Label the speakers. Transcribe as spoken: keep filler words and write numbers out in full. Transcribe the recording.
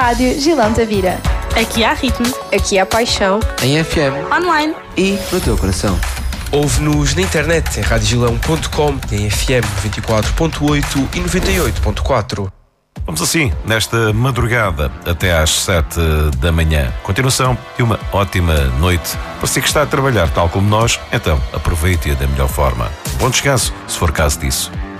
Speaker 1: Rádio Gilão Tavira.
Speaker 2: Aqui há ritmo.
Speaker 3: Aqui há paixão.
Speaker 4: Em F M.
Speaker 2: Online.
Speaker 4: E no teu coração.
Speaker 5: Ouve-nos na internet em radiogilão ponto com, em F M noventa e quatro ponto oito e noventa e oito ponto quatro.
Speaker 6: Vamos assim, nesta madrugada até às sete da manhã. Continuação de uma ótima noite. Para si que está a trabalhar tal como nós, então aproveite-a da melhor forma. Bom descanso, se for caso disso.